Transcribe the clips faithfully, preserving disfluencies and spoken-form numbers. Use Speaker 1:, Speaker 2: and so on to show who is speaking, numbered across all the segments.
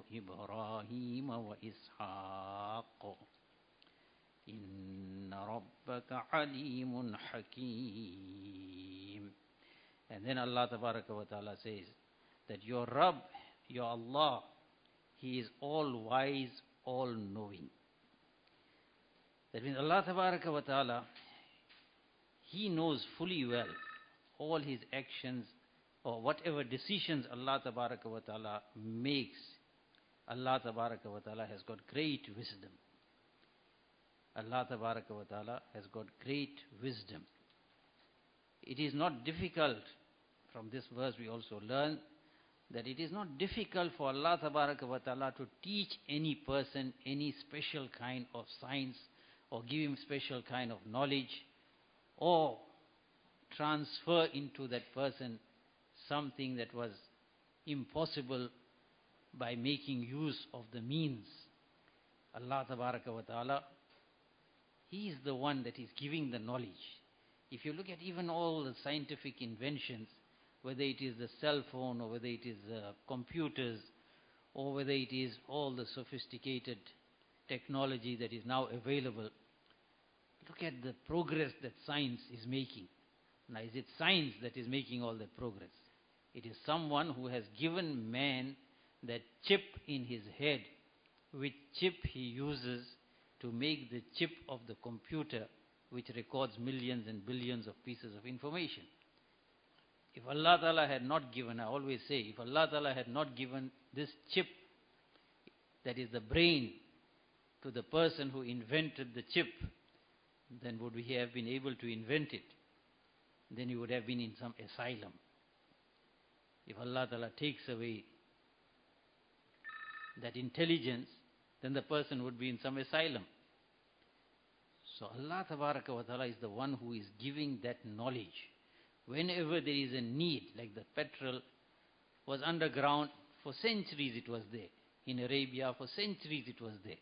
Speaker 1: وإبراهيم وإسحاق إن ربك عليم حكيم. And then Allah Tabaraka wa Ta'ala says that your Rabb, your Allah, He is all wise, all knowing. That means Allah Tabaraka wa Ta'ala, He knows fully well all His actions or whatever decisions Allah Tabaraka wa Ta'ala makes. Allah Tabaraka wa Ta'ala has got great wisdom. Allah Tabaraka wa Ta'ala has got great wisdom. It is not difficult, from this verse we also learn, that it is not difficult for Allah Tabaraka wa Ta'ala to teach any person any special kind of science or give him special kind of knowledge or transfer into that person something that was impossible by making use of the means. Allah Tabaraka wa Ta'ala, He is the one that is giving the knowledge. If you look at even all the scientific inventions, whether it is the cell phone or whether it is uh, computers or whether it is all the sophisticated technology that is now available, look at the progress that science is making. Now, is it science that is making all that progress? It is someone who has given man that chip in his head, which chip he uses to make the chip of the computer, which records millions and billions of pieces of information. If Allah Ta'ala had not given, I always say, if Allah Ta'ala had not given this chip, that is the brain, to the person who invented the chip, then would he have been able to invent it? Then he would have been in some asylum. If Allah Ta'ala takes away that intelligence, then the person would be in some asylum. So Allah Tabaraka wa Ta'ala is the one who is giving that knowledge. Whenever there is a need, like the petrol was underground, for centuries it was there. In Arabia, for centuries it was there.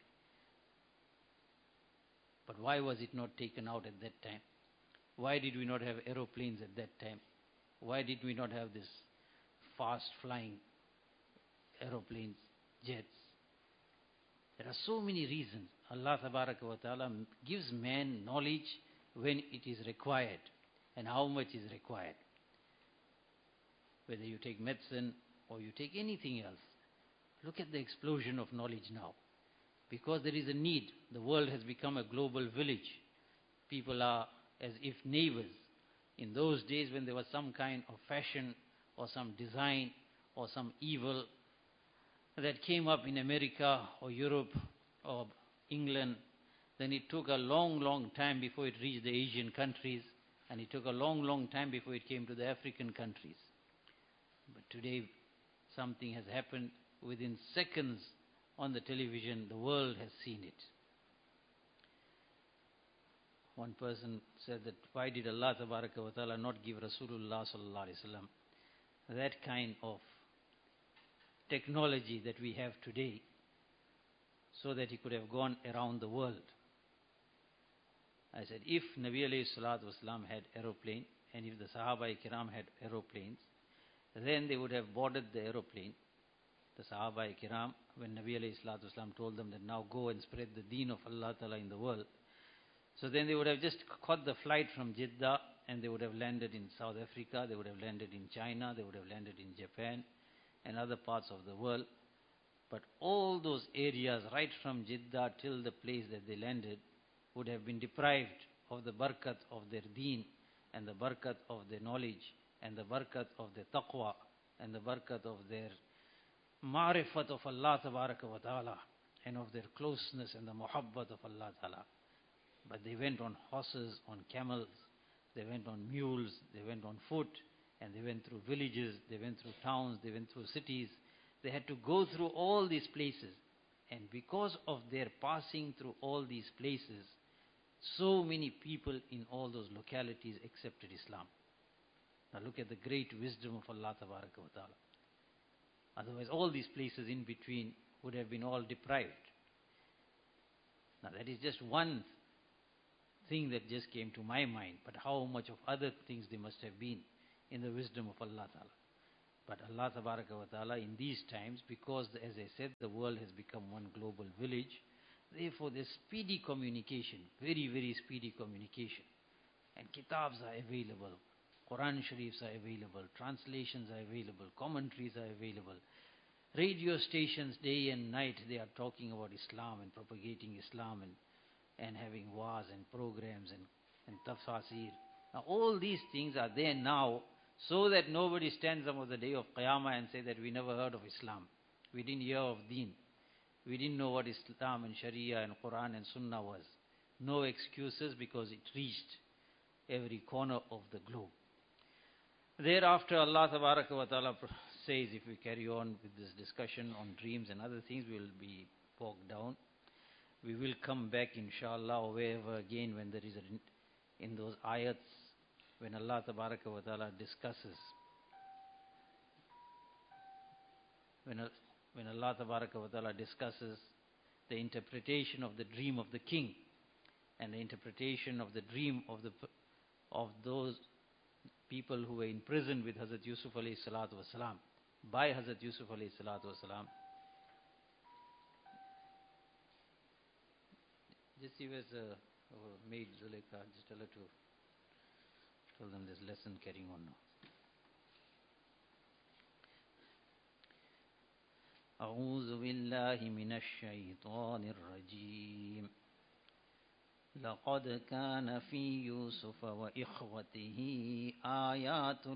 Speaker 1: But why was it not taken out at that time? Why did we not have aeroplanes at that time? Why did we not have this fast flying aeroplanes, jets? There are so many reasons. Allah Tabaraka wa Ta'ala gives man knowledge when it is required and how much is required. Whether you take medicine or you take anything else, look at the explosion of knowledge now. Because there is a need. The world has become a global village. People are as if neighbors. In those days when there was some kind of fashion or some design or some evil that came up in America or Europe or England, then it took a long, long time before it reached the Asian countries, and it took a long, long time before it came to the African countries. But today, something has happened within seconds on the television. The world has seen it. One person said that, why did Allah Tabaraka wa Ta'ala not give Rasulullah Sallallahu Alaihi Wasallam that kind of technology that we have today, so that he could have gone around the world? I said, if Nabi alayhi salatu wasalam had aeroplane, and if the Sahaba Kiram had aeroplanes, then they would have boarded the aeroplane. The Sahaba Kiram, when Nabi alayhi salatu wasalam told them that now go and spread the deen of Allah Ta'ala in the world, so then they would have just caught the flight from Jeddah and they would have landed in South Africa, they would have landed in China, they would have landed in Japan and other parts of the world. But all those areas, right from Jeddah till the place that they landed, would have been deprived of the barakat of their deen and the barakat of their knowledge and the barakat of their taqwa and the barakat of their ma'rifat of Allah Tabaraka wa Ta'ala and of their closeness and the muhabbat of Allah Ta'ala. But they went on horses, on camels, they went on mules, they went on foot, and they went through villages, they went through towns, they went through cities. They had to go through all these places. And because of their passing through all these places, so many people in all those localities accepted Islam. Now look at the great wisdom of Allah Tabaraka wa Ta'ala. Otherwise all these places in between would have been all deprived. Now that is just one thing that just came to my mind, but how much of other things there must have been in the wisdom of Allah Ta'ala. But Allah Tabaraka wa Ta'ala in these times, because as I said, the world has become one global village, therefore there's speedy communication, very, very speedy communication. And kitabs are available, Quran Sharifs are available, translations are available, commentaries are available. Radio stations day and night, they are talking about Islam and propagating Islam and, and having wa'az and programs and, and tafsir. Now all these things are there now, so that nobody stands up on the day of Qiyamah and say that we never heard of Islam. We didn't hear of Deen. We didn't know what Islam and Sharia and Quran and Sunnah was. No excuses, because it reached every corner of the globe. Thereafter Allah Tabaraka wa Ta'ala says, if we carry on with this discussion on dreams and other things, we will be bogged down. We will come back inshallah, or wherever again when there is a, in those ayats, when Allah Tabaraka wa Ta'ala discusses, when, when Allah Tabaraka wa Ta'ala discusses the interpretation of the dream of the king and the interpretation of the dream of the of those people who were in prison with Hazrat Yusuf alayhi salatu wasalam, by Hazrat Yusuf alayhi salatu wasalam. Just see where's uh, our maid Zulekha, just tell her to tell them this lesson carrying on now. أعوذ بالله من الشيطان الرجيم. لقد كان في يوسف وإخوته آيات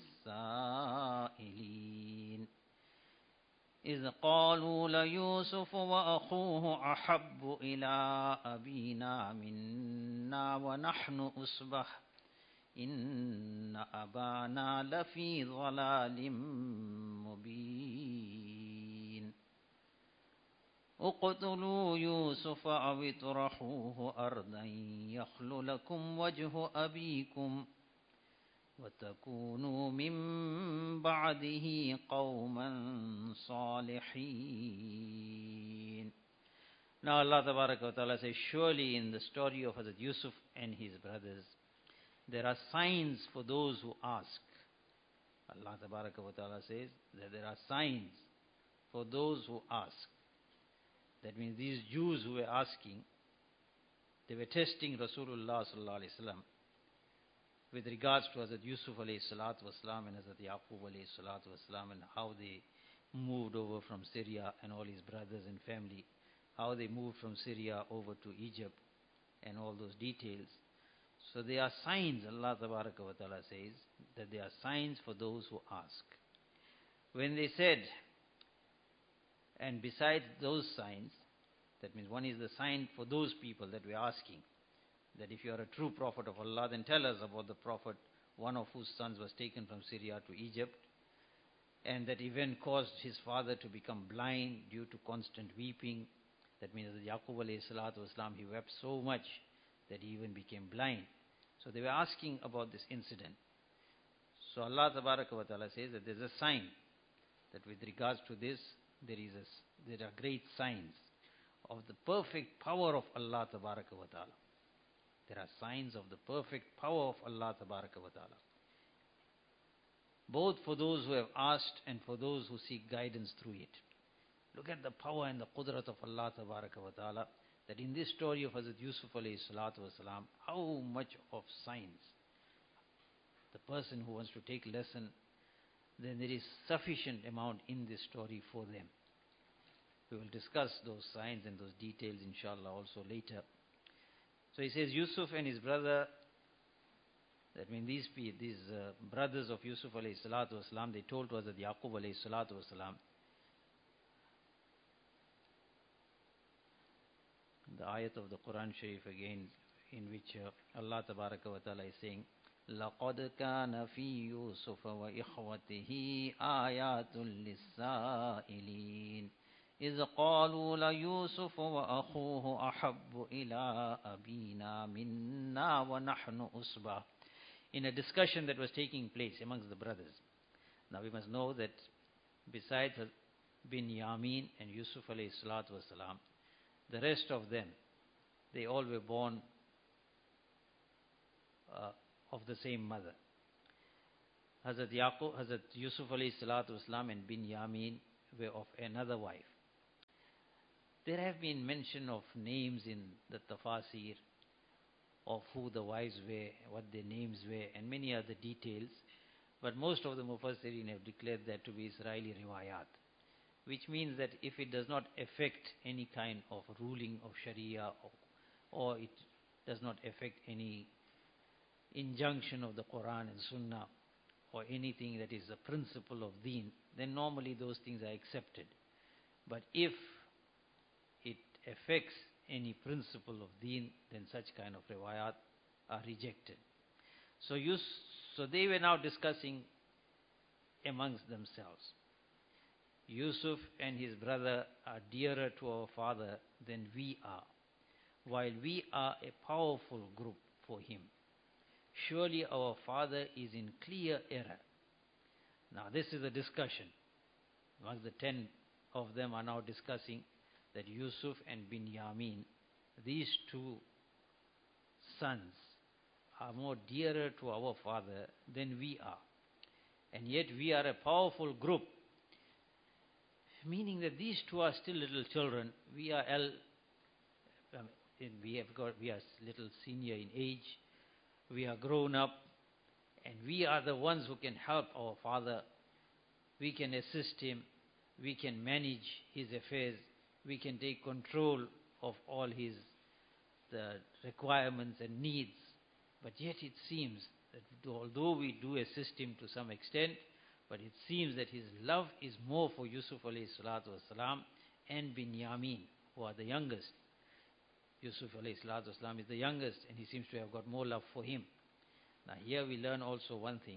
Speaker 1: للسائلين إذ قالوا ليوسف وأخوه أحب إلى أبينا منا ونحن أصبح إن أبانا لفي ضلال مبين اقتلوا يوسف أو اطرحوه أرضا يخل لكم وجه أبيكم وتكونوا من بعده قوما صالحين. Now Allah Tabaraka wa Ta'ala says, surely in the story of Hazrat Yusuf and his brothers, there are signs for those who ask. Allah Tabaraka wa Ta'ala says that there are signs for those who ask. That means these Jews who were asking, they were testing Rasulullah sallallahu alaihi wasallam with regards to Hazrat Yusuf alayhi salatu wasalam and Hazrat Yaqub alayhi salatu wasalam, and how they moved over from Syria, and all his brothers and family, how they moved from Syria over to Egypt, and all those details. So there are signs, Allah Tabaraka wa Ta'ala says, that there are signs for those who ask. When they said, and besides those signs, that means one is the sign for those people that we are asking, that if you are a true prophet of Allah, then tell us about the prophet, one of whose sons was taken from Syria to Egypt, and that event caused his father to become blind due to constant weeping. That means that Yaqub alayhi salatu wasalam, he wept so much that he even became blind. So they were asking about this incident. So Allah Tabaraka wa Ta'ala says that there's a sign that with regards to this, there is a, there are great signs of the perfect power of Allah Tabaraka wa Ta'ala. There are signs of the perfect power of Allah Tabaraka wa Ta'ala, both for those who have asked and for those who seek guidance through it. Look at the power and the qudrat of Allah Tabaraka wa Ta'ala, that in this story of Hazrat Yusuf alayhi salatu wasalam, how much of signs. The person who wants to take lesson, then there is sufficient amount in this story for them. We will discuss those signs and those details inshallah also later. So he says Yusuf and his brother, that means these these uh, brothers of Yusuf alayhi salatu wasalam, they told to Hazrat Yaqub alayhi salatu wasalam, the ayat of the Quran Sharif again, in which uh, Allah Tabaraka wa Ta'ala is saying, لَقَدْ كَانَ فِي يُوسُفَ وَإِخْوَتِهِ آيَاتٌ لِلسَّائِلِينَ إِذْ قَالُوا لَيُوسُفُ وَأَخُوهُ أَحَبُّ إِلَىٰ أَبِينَا مِنَّا وَنَحْنُ أُصْبَةٌ. In a discussion that was taking place amongst the brothers. Now we must know that besides Binyamin and Yusuf alayhi salatu wasalam, the rest of them, they all were born uh, of the same mother. Hazrat Yaqub, Hazrat Yusuf alayhi salatu wasalam and Binyamin were of another wife. There have been mention of names in the tafasir of who the wives were, what their names were, and many other details. But most of the Mufassirin have declared that to be Israeli riwayat, which means that if it does not affect any kind of ruling of Sharia, or, or it does not affect any injunction of the Quran and Sunnah, or anything that is a principle of deen, then normally those things are accepted. But if it affects any principle of deen, then such kind of riwayat are rejected. So, you, so they were now discussing amongst themselves. Yusuf and his brother are dearer to our father than we are, while we are a powerful group for him. Surely our father is in clear error. Now this is a discussion. Amongst the ten of them are now discussing that Yusuf and Binyamin, these two sons, are more dearer to our father than we are. And yet we are a powerful group. Meaning that these two are still little children. We are el, um, we have got we are little senior in age. We are grown up, and we are the ones who can help our father. We can assist him. We can manage his affairs. We can take control of all his the requirements and needs. But yet it seems that although we do assist him to some extent, but it seems that his love is more for Yusuf alayhi salatu wasalam and Binyamin, who are the youngest. Yusuf alayhi salatu wasalam is the youngest, and he seems to have got more love for him. Now here we learn also one thing,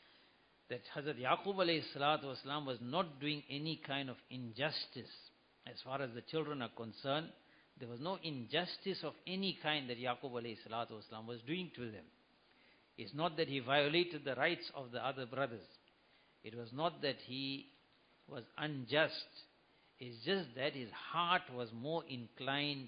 Speaker 1: that Hazrat Yaqub alayhi salatu wasalam was not doing any kind of injustice. As far as the children are concerned, there was no injustice of any kind that Yaqub alayhi salatu wasalam was doing to them. It's not that he violated the rights of the other brothers. It was not that he was unjust. It's just that his heart was more inclined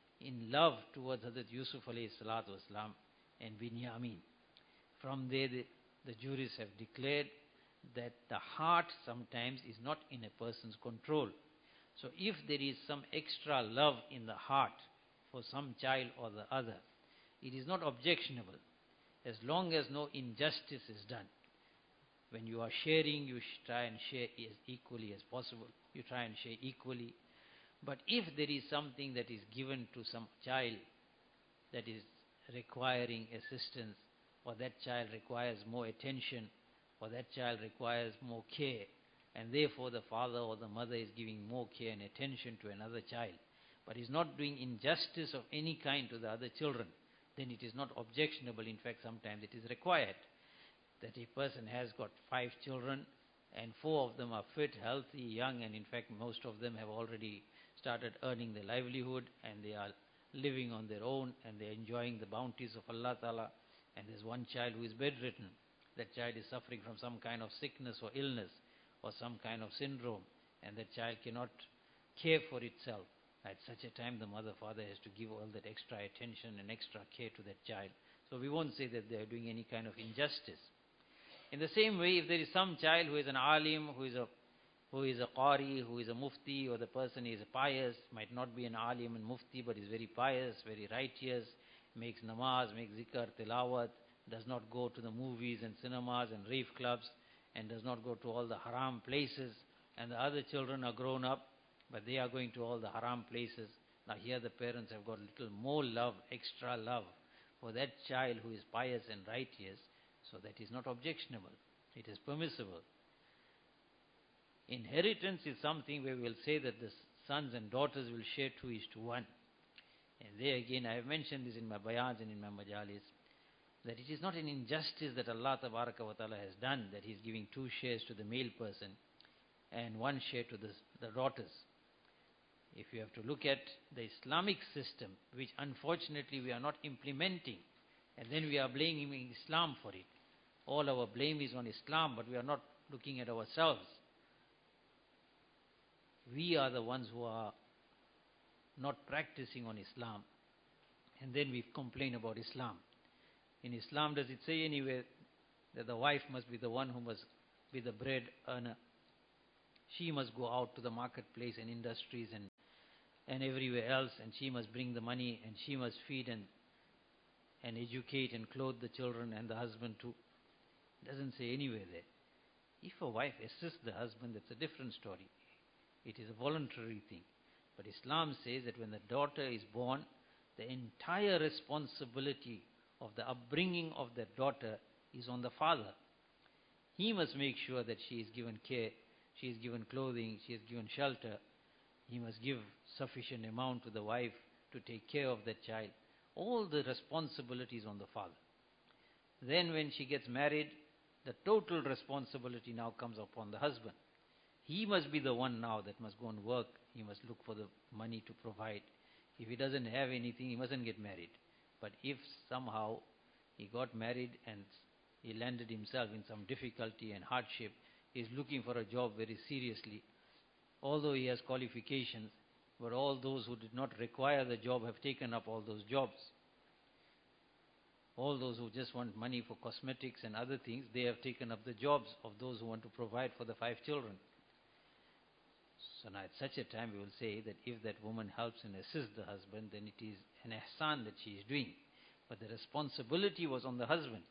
Speaker 1: in love towards Hazrat Yusuf alayhi salatu wasalam and Binyamin. From there the, the jurists have declared that the heart sometimes is not in a person's control. So if there is some extra love in the heart for some child or the other, it is not objectionable, as long as no injustice is done. When you are sharing, you try and share as equally as possible. You try and share equally. But if there is something that is given to some child that is requiring assistance, or that child requires more attention, or that child requires more care, and therefore the father or the mother is giving more care and attention to another child, but is not doing injustice of any kind to the other children, then it is not objectionable. In fact, sometimes it is required. That a person has got five children, and four of them are fit, healthy, young, and in fact most of them have already started earning their livelihood, and they are living on their own, and they are enjoying the bounties of Allah Ta'ala. And there's one child who is bedridden. That child is suffering from some kind of sickness or illness, or some kind of syndrome, and that child cannot care for itself. At such a time, the mother, father has to give all that extra attention and extra care to that child. So we won't say that they are doing any kind of injustice. In the same way, if there is some child who is an alim, who is a who is a qari, who is a mufti, or the person is pious, might not be an alim and mufti, but is very pious, very righteous, makes namaz, makes zikr, tilawat, does not go to the movies and cinemas and rave clubs, and does not go to all the haram places, and the other children are grown up, but they are going to all the haram places. Now here the parents have got a little more love, extra love for that child who is pious and righteous, so that is not objectionable. It is permissible. Inheritance is something where we will say that the sons and daughters will share two is to one. And there again, I have mentioned this in my bayans and in my majalis, that it is not an injustice that Allah Tabaraka wa Ta'ala has done, that He is giving two shares to the male person and one share to the, the daughters. If you have to look at the Islamic system, which unfortunately we are not implementing, and then we are blaming Islam for it. All our blame is on Islam, but we are not looking at ourselves. We are the ones who are not practicing on Islam, and then we complain about Islam. In Islam, does it say anywhere that the wife must be the one who must be the bread earner. She must go out to the marketplace and industries and, and everywhere else, and she must bring the money, and she must feed and, and educate and clothe the children and the husband too. It doesn't say anywhere there. If a wife assists the husband, that's a different story. It is a voluntary thing. But Islam says that when the daughter is born, the entire responsibility of the upbringing of that daughter is on the father. He must make sure that she is given care, she is given clothing, she is given shelter. He must give sufficient amount to the wife to take care of that child. All the responsibility is on the father. Then when she gets married, the total responsibility now comes upon the husband. He must be the one now that must go and work. He must look for the money to provide. If he doesn't have anything, he mustn't get married. But if somehow he got married and he landed himself in some difficulty and hardship, he is looking for a job very seriously, although he has qualifications, but all those who did not require the job have taken up all those jobs. All those who just want money for cosmetics and other things, they have taken up the jobs of those who want to provide for the five children. So now at such a time we will say that if that woman helps and assists the husband, then it is an ihsan that she is doing. But the responsibility was on the husband.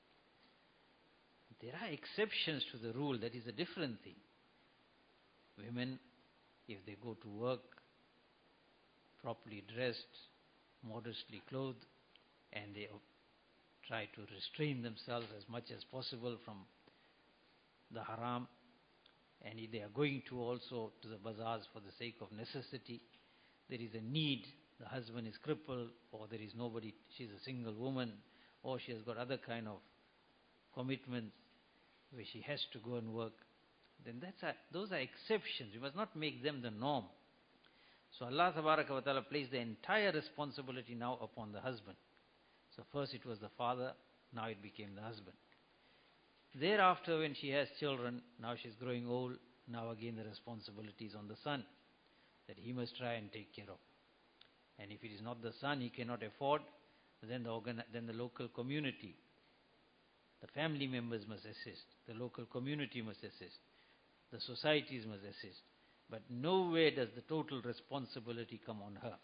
Speaker 1: There are exceptions to the rule, that is a different thing. Women, if they go to work, properly dressed, modestly clothed, and they try to restrain themselves as much as possible from the haram, and if they are going to also to the bazaars for the sake of necessity, there is a need, the husband is crippled, or there is nobody, she is a single woman, or she has got other kind of commitments where she has to go and work, then that's a, those are exceptions. We must not make them the norm. So Allah Tabaraka wa Ta'ala placed the entire responsibility now upon the husband. So first it was the father, now it became the husband. Thereafter, when she has children, now she's growing old, now again the responsibility is on the son, that he must try and take care of. And if it is not the son, he cannot afford, then the, organ- then the local community, the family members must assist, the local community must assist, the societies must assist. But nowhere does the total responsibility come on her.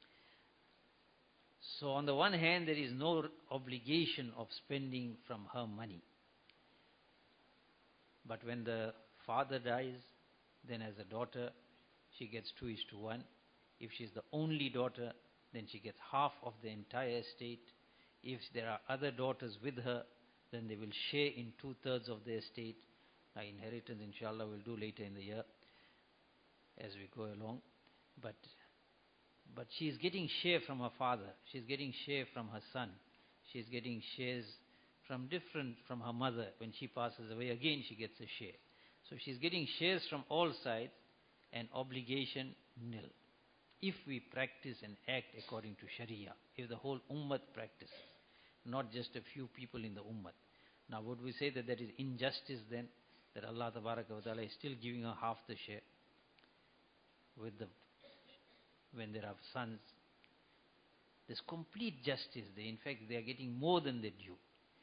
Speaker 1: So on the one hand, there is no obligation of spending from her money. But when the father dies, then as a daughter, she gets two is to one. If she's the only daughter, then she gets half of the entire estate. If there are other daughters with her, then they will share in two-thirds of the estate. Now inheritance, inshallah, we'll do later in the year as we go along. But but she is getting share from her father. She is getting share from her son. She is getting shares from different, from her mother. When she passes away, again she gets a share. So she is getting shares from all sides, and obligation nil. If we practice and act according to Sharia, if the whole ummah practices, not just a few people in the ummah. Now would we say that that is injustice then? That Allah Tabaraka wa Ta'ala is still giving her half the share with the, when there are sons? There's complete justice there. In fact, they are getting more than their due.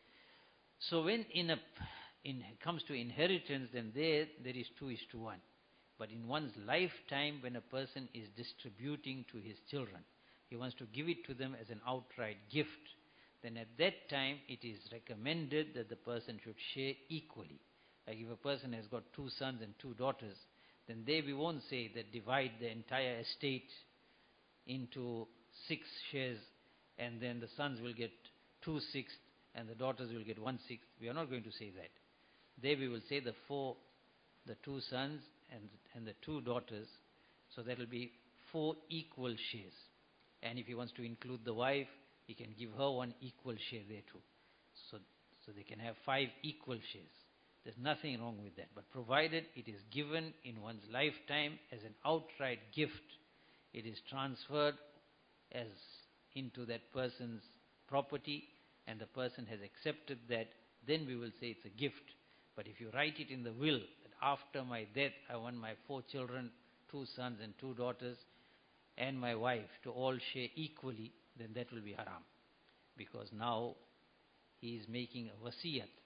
Speaker 1: So when in a, in comes to inheritance, then there, there is two is to one. But in one's lifetime, when a person is distributing to his children, he wants to give it to them as an outright gift, then at that time it is recommended that the person should share equally. Like if a person has got two sons and two daughters, then there we won't say that divide the entire estate into six shares, and then the sons will get two-sixths and the daughters will get one-sixth. We are not going to say that. There we will say the four, the two sons and, and the two daughters, so that will be four equal shares. And if he wants to include the wife, he can give her one equal share there too. So, so they can have five equal shares. There's nothing wrong with that. But provided it is given in one's lifetime as an outright gift, it is transferred as into that person's property, and the person has accepted that, then we will say it's a gift. But if you write it in the will, that after my death, I want my four children, two sons and two daughters, and my wife to all share equally, then that will be haram. Because now he is making a wasiyat.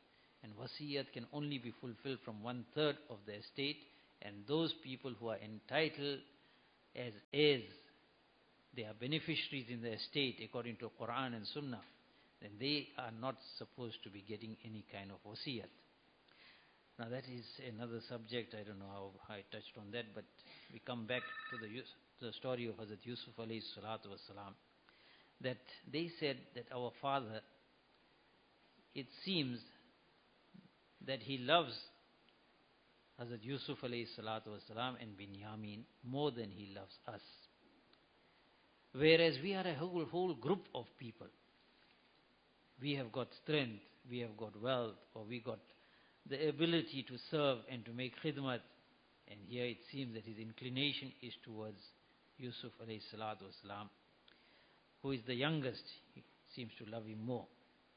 Speaker 1: And wasiyat can only be fulfilled from one third of the estate, and those people who are entitled as heirs, they are beneficiaries in the estate according to Quran and Sunnah, then they are not supposed to be getting any kind of wasiyat. Now that is another subject. I don't know how I touched on that, but we come back to the, the story of Hazrat Yusuf alayhi salatu wasalam, that they said that our father, it seems that he loves Hazrat Yusuf alayhi salatu wasalam and Binyamin more than he loves us. Whereas we are a whole, whole group of people. We have got strength, we have got wealth, or we got the ability to serve and to make khidmat. And here it seems that his inclination is towards Yusuf alayhi salatu wasalam, who is the youngest. He seems to love him more.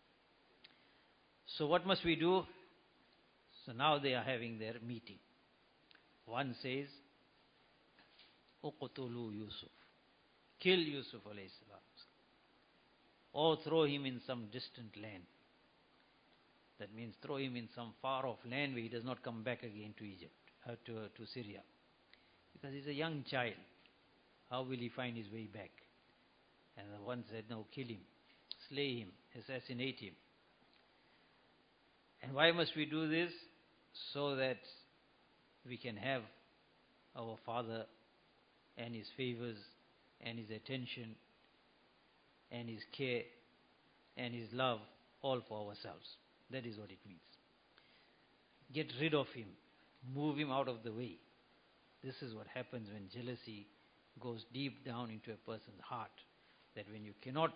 Speaker 1: So what must we do? So now they are having their meeting. One says, Uqtulu Yusuf. Kill Yusuf alayhi salam. Or throw him in some distant land. That means throw him in some far off land where he does not come back again to Egypt, uh, to, to Syria. Because he's a young child. How will he find his way back? And the one said, no, kill him, slay him, assassinate him. And why must we do this? So that we can have our father and his favors and his attention and his care and his love all for ourselves. That is what it means. Get rid of him. Move him out of the way. This is what happens when jealousy goes deep down into a person's heart. That when you cannot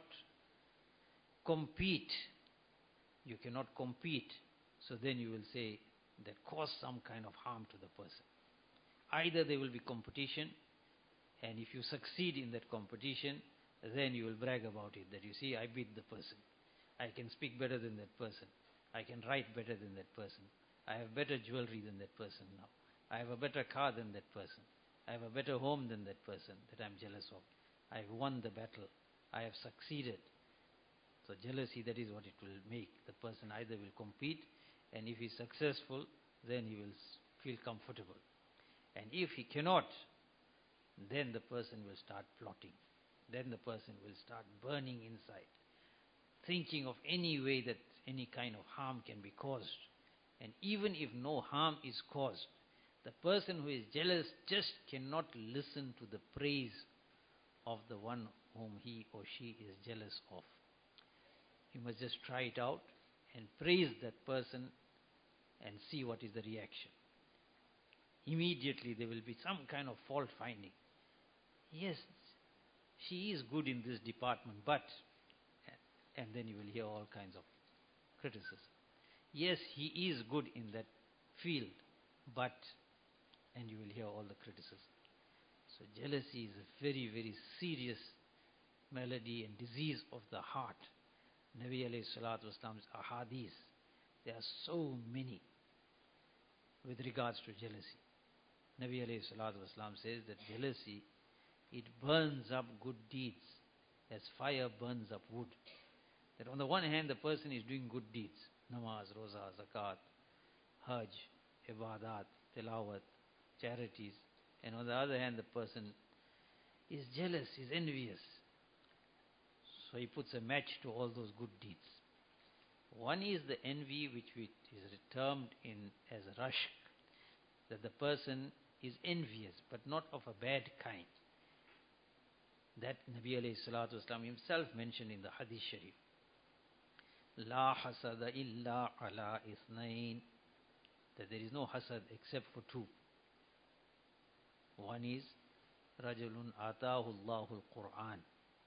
Speaker 1: compete, you cannot compete, so then you will say that cause some kind of harm to the person. Either there will be competition, and if you succeed in that competition, then you will brag about it, that you see, I beat the person. I can speak better than that person. I can write better than that person. I have better jewelry than that person now. I have a better car than that person. I have a better home than that person that I'm jealous of. I have won the battle. I have succeeded. So jealousy, that is what it will make. The person either will compete, and if he's successful, then he will feel comfortable. And if he cannot, then the person will start plotting. Then the person will start burning inside, thinking of any way that any kind of harm can be caused. And even if no harm is caused, the person who is jealous just cannot listen to the praise of the one whom he or she is jealous of. You must just try it out and praise that person and see what is the reaction. Immediately there will be some kind of fault finding. Yes, she is good in this department, but, and then you will hear all kinds of criticism. Yes, he is good in that field, but, and you will hear all the criticism. So jealousy is a very, very serious malady and disease of the heart. Nabi alayhi salatu wasalam's ahadith, there are so many with regards to jealousy. Nabi alayhi salatu wasalam says that jealousy, it burns up good deeds as fire burns up wood. That on the one hand, the person is doing good deeds, namaz, roza, zakat, hajj, ibadat, tilawat, charities. And on the other hand, the person is jealous, is envious. So he puts a match to all those good deeds. One is the envy, which is termed in as a rashk, that the person is envious, but not of a bad kind. That Nabi alayhi salatu wasalam himself mentioned in the Hadith Sharif. La hasada illa ala ithnain. That there is no hasad except for two. One is Rajulun atahu Allahul Quran.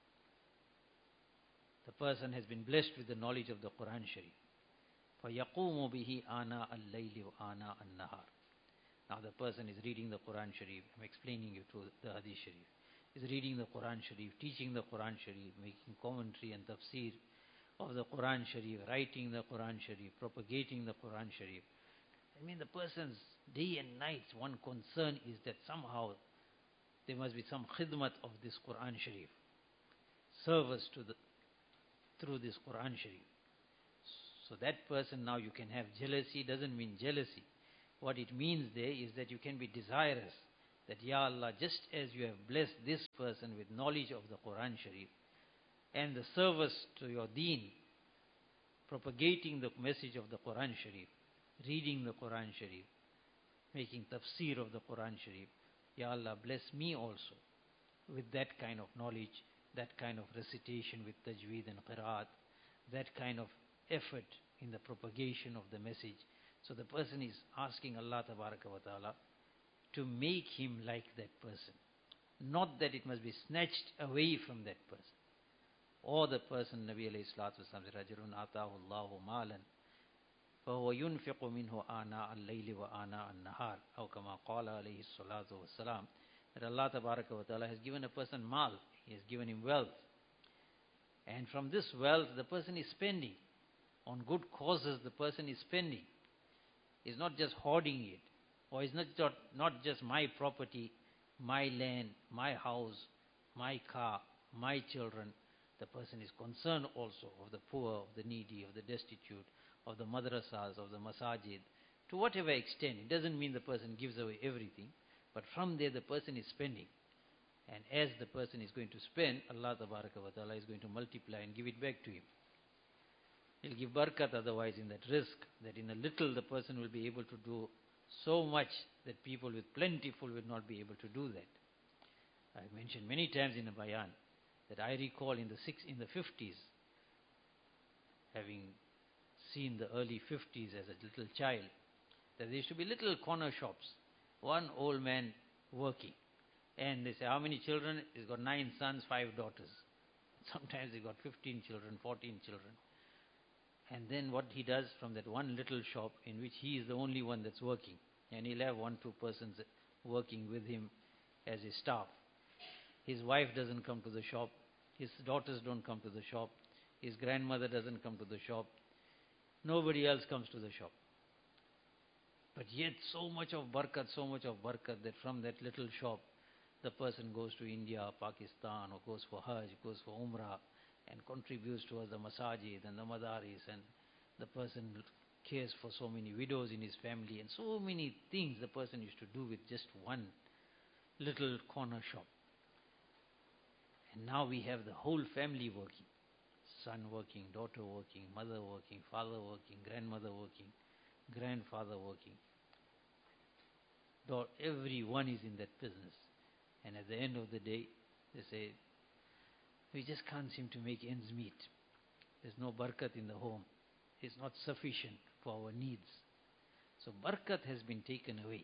Speaker 1: The person has been blessed with the knowledge of the Quran Sharif. فَيَقُومُ بِهِ آنَاءَ اللَّيْلِ وَآنَاءَ النَّهَارِ. Now the person is reading the Quran Sharif. I'm explaining you to the Hadith Sharif. Is reading the Quran Sharif, teaching the Quran Sharif, making commentary and tafsir of the Quran Sharif, writing the Quran Sharif, propagating the Quran Sharif. I mean, the person's day and night, one concern is that somehow there must be some khidmat of this Quran Sharif, service to the through this Quran Sharif. So that person now you can have jealousy, doesn't mean jealousy. What it means there is that you can be desirous that, Ya Allah, just as you have blessed this person with knowledge of the Quran Sharif and the service to your deen, propagating the message of the Quran Sharif, reading the Quran Sharif, making tafsir of the Quran Sharif, Ya Allah, bless me also with that kind of knowledge, that kind of recitation with tajweed and qiraat, that kind of effort in the propagation of the message. So the person is asking Allah Tabaraka wa Ta'ala to make him like that person. Not that it must be snatched away from that person. Or the person, Nabi alayhi salatu wasalam said, Rajulun atahu Allahu malan, فَهُوَ يُنْفِقُ مِنْهُ آنَاءَ اللَّيْلِ وَآنَاءَ النَّهَارِ أو كما قال عليه الصلاة والسلام. That Allah Tabaraka wa Ta'ala has given a person mal, He has given him wealth. And from this wealth, the person is spending. On good causes, the person is spending. He's not just hoarding it. Or it's not, not just my property, my land, my house, my car, my children. The person is concerned also of the poor, of the needy, of the destitute, of the madrasas, of the masajid. To whatever extent. It doesn't mean the person gives away everything. But from there the person is spending. And as the person is going to spend, Allah Tabaraka wa Ta'ala is going to multiply and give it back to him. He'll give barakat otherwise in that risk, that in a little the person will be able to do so much that people with plentiful will not be able to do that. I've mentioned many times in a bayan that I recall in the six, in the fifties, having seen the early fifties as a little child, that there used to be little corner shops. One old man working. And they say, how many children? He's got nine sons, five daughters. Sometimes he got fifteen children, fourteen children. And then what he does from that one little shop in which he is the only one that's working. And he'll have one, two persons working with him as his staff. His wife doesn't come to the shop. His daughters don't come to the shop. His grandmother doesn't come to the shop. Nobody else comes to the shop. But yet so much of barakat, so much of barakat that from that little shop, the person goes to India, Pakistan, or goes for Hajj, goes for Umrah, and contributes towards the masajid and the madaris, and the person cares for so many widows in his family, and so many things the person used to do with just one little corner shop. And now we have the whole family working. Son working, daughter working, mother working, father working, grandmother working, grandfather working. Everyone is in that business. And at the end of the day, they say, we just can't seem to make ends meet. There's no barakat in the home. It's not sufficient for our needs. So barakat has been taken away.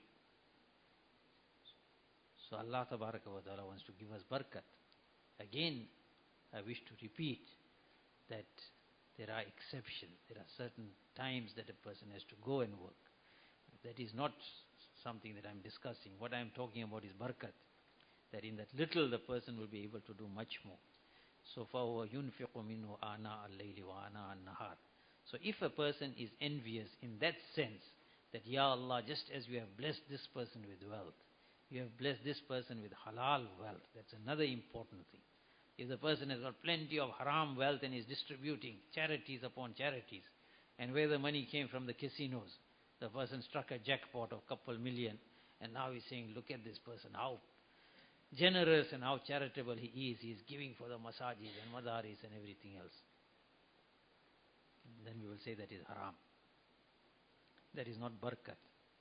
Speaker 1: So Allah Tabaraka wa Ta'ala wants to give us barakat. Again, I wish to repeat that there are exceptions. There are certain times that a person has to go and work. That is not something that I'm discussing. What I'm talking about is barakat. That in that little the person will be able to do much more. So فَهُوَ يُنْفِقُ مِنْهُ آنَاءَ اللَّيْلِ وَآنَاءَ النَّهَارِ. So if a person is envious in that sense, that Ya Allah, just as you have blessed this person with wealth, you have blessed this person with halal wealth. That's another important thing. If the person has got plenty of haram wealth and is distributing charities upon charities, and where the money came from the casinos, the person struck a jackpot of a couple million, and now he's saying, look at this person, how generous and how charitable he is. He is giving for the masajid and madaris and everything else. Then we will say that is haram. That is not barakat.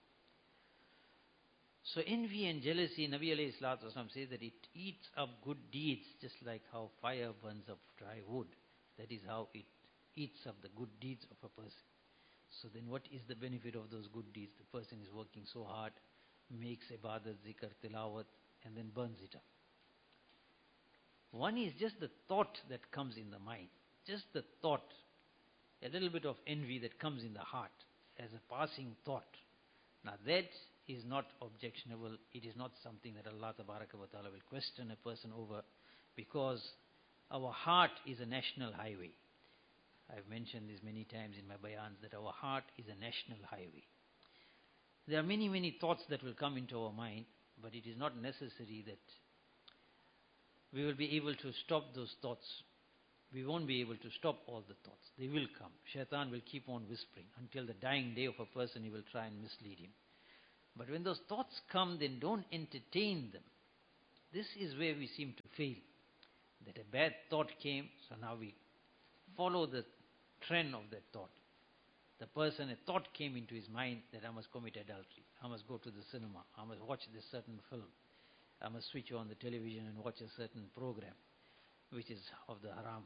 Speaker 1: So envy and jealousy, Nabi alayhi salatu wasalam says that it eats up good deeds just like how fire burns up dry wood. That is how it eats up the good deeds of a person. So then what is the benefit of those good deeds? The person is working so hard, makes ibadat, zikr, tilawat, and then burns it up. One is just the thought that comes in the mind. Just the thought. A little bit of envy that comes in the heart as a passing thought. Now that is not objectionable. It is not something that Allah Tabaraka wa Ta'ala will question a person over, because our heart is a national highway. I've mentioned this many times in my bayans that our heart is a national highway. There are many, many thoughts that will come into our mind, but it is not necessary that we will be able to stop those thoughts we won't be able to stop all the thoughts. They will come. Shaitan will keep on whispering. Until the dying day of a person, he will try and mislead him. But when those thoughts come, then don't entertain them. This is where we seem to fail. That a bad thought came, so now we follow the trend of that thought. The person, a thought came into his mind that I must commit adultery. I must go to the cinema. I must watch this certain film. I must switch on the television and watch a certain program, which is of the haram.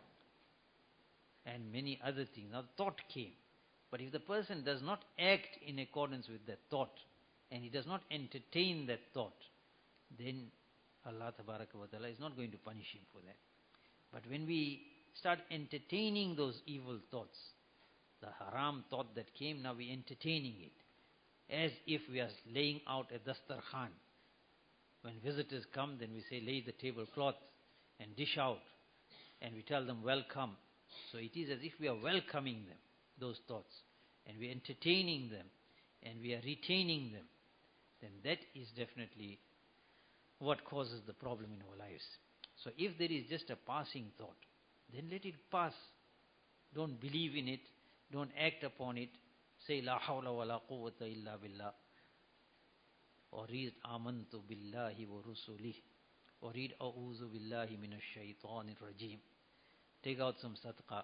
Speaker 1: And many other things. Now the thought came. But if the person does not act in accordance with that thought, and he does not entertain that thought, then Allah Tabaraka wa Ta'ala is not going to punish him for that. But when we start entertaining those evil thoughts, the haram thought that came, now we're entertaining it, as if we are laying out a dastarkhan. When visitors come, then we say, lay the tablecloth and dish out, and we tell them, welcome. So it is as if we are welcoming them, those thoughts, and we are entertaining them, and we are retaining them. Then that is definitely what causes the problem in our lives. So if there is just a passing thought, then let it pass. Don't believe in it. Don't act upon it. Say, La hawla wa la quwwata illa billah. Or read, Amantu billahi wa rusulih. Or read, A'udhu billahi minash shaitanir rajim. Take out some sadaqah.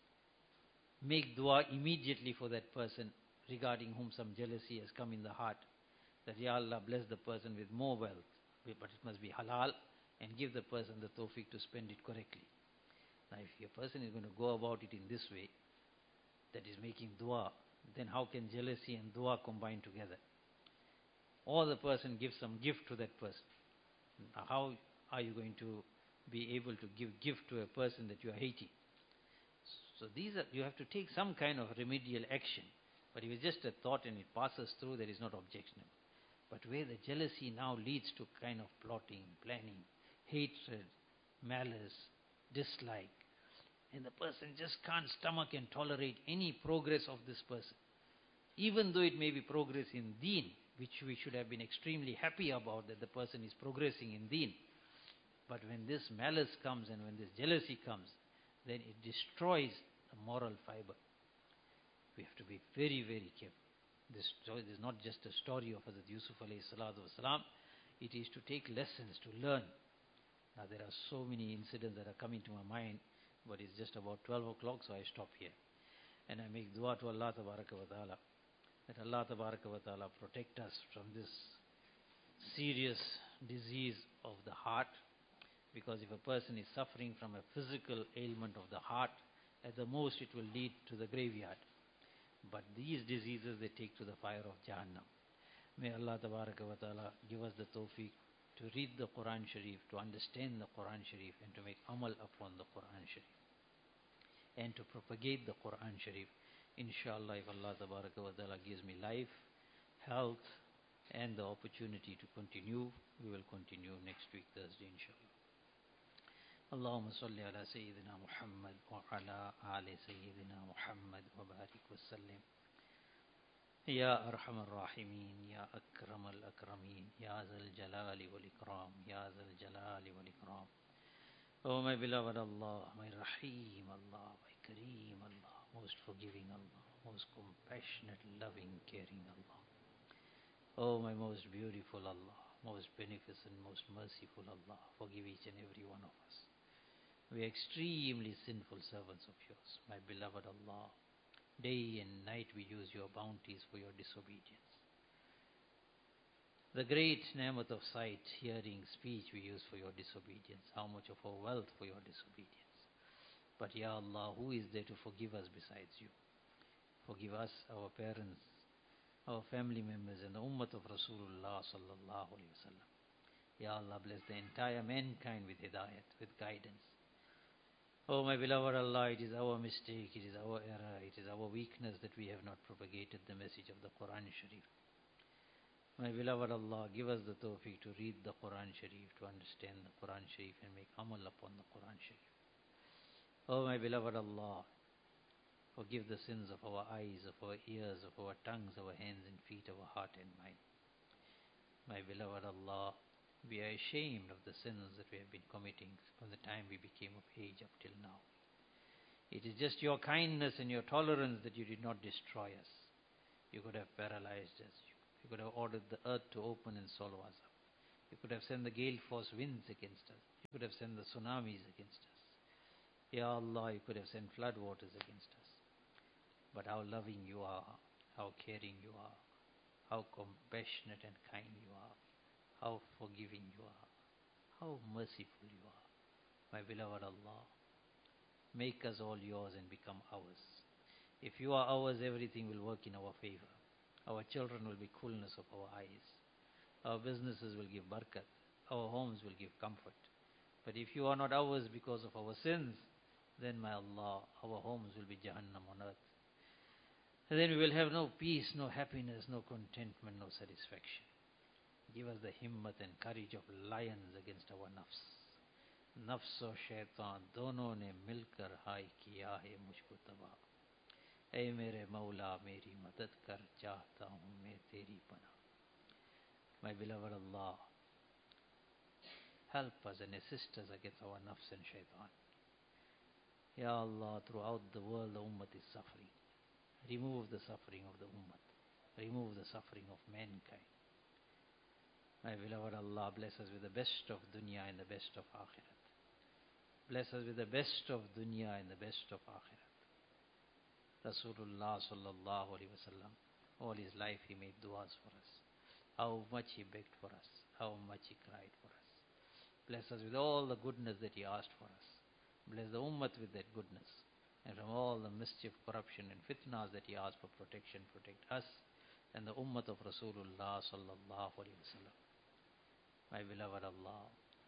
Speaker 1: Make dua immediately for that person regarding whom some jealousy has come in the heart. That, Ya Allah, bless the person with more wealth. But it must be halal, and give the person the tawfiq to spend it correctly. Now, if your person is going to go about it in this way, that is making dua, then how can jealousy and dua combine together? Or the person gives some gift to that person. Now, how are you going to be able to give gift to a person that you are hating? So these are, you have to take some kind of remedial action. But if it's just a thought and it passes through, that is not objectionable. But where the jealousy now leads to kind of plotting, planning, hatred, malice, dislike, and the person just can't stomach and tolerate any progress of this person, even though it may be progress in deen, which we should have been extremely happy about, that the person is progressing in deen. But when this malice comes and when this jealousy comes, then it destroys the moral fiber. We have to be very, very careful. This story is not just a story of Hazrat Yusuf alayhi salatu wasalam. It is to take lessons, to learn. Now there are so many incidents that are coming to my mind, but it's just about twelve o'clock, so I stop here. And I make dua to Allah Tabaraka wa Ta'ala, that Allah Tabaraka wa Ta'ala protect us from this serious disease of the heart. Because if a person is suffering from a physical ailment of the heart, at the most it will lead to the graveyard. But these diseases, they take to the fire of Jahannam. May Allah Tabaraka wa Ta'ala give us the tawfiq to read the Quran Sharif, to understand the Quran Sharif, and to make amal upon the Quran Sharif, and to propagate the Quran Sharif. Inshallah, if Allah Tabaraka wa Ta'ala gives me life, health, and the opportunity to continue, we will continue next week, Thursday, inshallah. اللهم صل على سيدنا محمد وعلى آل سيدنا محمد وبارك وسلم يا أرحم الراحمين يا أكرم الأكرمين يا ذا الجلال والإكرام يا ذا الجلال والإكرام. Oh my beloved Allah, my Rahim Allah, my Kareem Allah, most forgiving Allah, most compassionate, loving, caring Allah. Oh my most beautiful Allah, most beneficent, most merciful Allah, forgive each and every one of us. We are extremely sinful servants of yours, my beloved Allah. Day and night we use your bounties for your disobedience. The great ni'mat of sight, hearing, speech we use for your disobedience. How much of our wealth for your disobedience. But Ya Allah, who is there to forgive us besides you? Forgive us, our parents, our family members, and the ummah of Rasulullah sallallahu alaihi wasallam. Ya Allah, bless the entire mankind with hidayat, with guidance. Oh my beloved Allah, it is our mistake, it is our error, it is our weakness that we have not propagated the message of the Quran Sharif. My beloved Allah, give us the tawfiq to read the Quran Sharif, to understand the Quran Sharif and make amal upon the Quran Sharif. Oh my beloved Allah, forgive the sins of our eyes, of our ears, of our tongues, our hands and feet, our heart and mind. My beloved Allah, We are ashamed of the sins that we have been committing from the time we became of age up till now. It is just your kindness and your tolerance that you did not destroy us. You could have paralyzed us. You could have ordered the earth to open and swallow us up. You could have sent the gale force winds against us. You could have sent the tsunamis against us. Ya Allah, you could have sent flood waters against us. But how loving you are, how caring you are, how compassionate and kind you are, how forgiving you are, how merciful you are. My beloved Allah, make us all yours and become ours. If you are ours, everything will work in our favor. Our children will be coolness of our eyes. Our businesses will give barakat. Our homes will give comfort. But if you are not ours because of our sins, then, my Allah, our homes will be Jahannam on earth. And then we will have no peace, no happiness, no contentment, no satisfaction. Give us the himmat and courage of lions against our nafs. Nafs और शैतान दोनों ने मिलकर हाय किया है मुझको तबाह. ऐ मेरे मौला मेरी मदद कर, चाहता हूँ मैं तेरी पनाह. My beloved Allah, help us and assist us against our nafs and shaitan. Ya Allah, throughout the world the ummah is suffering. Remove the suffering of the ummah. Remove the suffering of mankind. My beloved Allah, bless us with the best of dunya and the best of akhirat. Bless us with the best of dunya and the best of akhirat. Rasulullah sallallahu alaihi wasallam, all his life he made du'as for us. How much he begged for us. How much he cried for us. Bless us with all the goodness that he asked for us. Bless the ummah with that goodness. And from all the mischief, corruption and fitnas that he asked for protection, protect us and the ummah of Rasulullah sallallahu alaihi wasallam. My beloved Allah,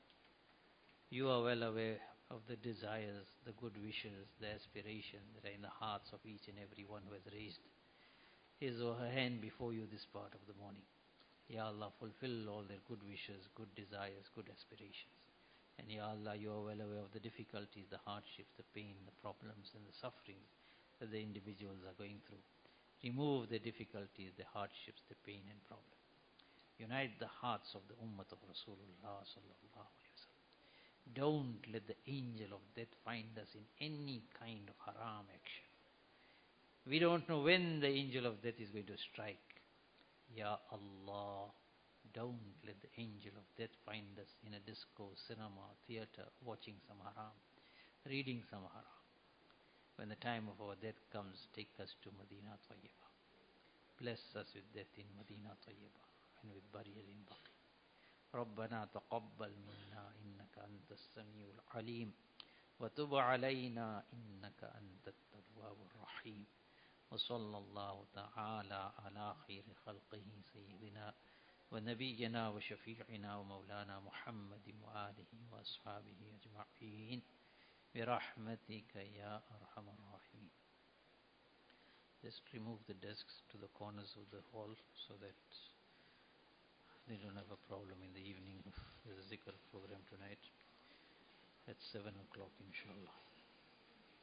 Speaker 1: you are well aware of the desires, the good wishes, the aspirations that are in the hearts of each and every one who has raised his or her hand before you this part of the morning. Ya Allah, fulfill all their good wishes, good desires, good aspirations. And Ya Allah, you are well aware of the difficulties, the hardships, the pain, the problems and the suffering that the individuals are going through. Remove the difficulties, the hardships, the pain and problems. Unite the hearts of the ummah of Rasulullah sallallahu alaihi wasallam. Don't let the angel of death find us in any kind of haram action. We don't know when the angel of death is going to strike. Ya Allah, don't let the angel of death find us in a disco, cinema, theater, watching some haram, reading some haram. When the time of our death comes, take us to Medina Tayyibah. Bless us with death in Medina Tayyibah and with burial in Baqi. ربنا تقبل منا إنك أنت السميع العليم وتب علينا إنك أنت التواب الرحيم وصلى الله تعالى على خير خلقه سيدنا ونبينا وشفيعنا ومولانا محمد وآله وأصحابه أجمعين برحمتك يا أرحم الراحمين. Just remove the desks to the corners of the hall so that they don't have a problem in the evening. There's a zikr program tonight at seven o'clock inshallah.